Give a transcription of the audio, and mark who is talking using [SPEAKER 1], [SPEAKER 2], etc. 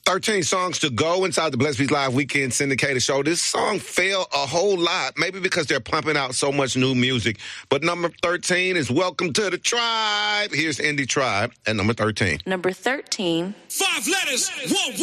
[SPEAKER 1] 13 songs to go inside the Blessed Beats Live Weekend Syndicated Show. This song fell a whole lot, maybe because they're pumping out so much new music. But number 13 is Welcome to the Tribe. Here's Indie Tribe at number 13.
[SPEAKER 2] Number 13.
[SPEAKER 3] 5 letters, 1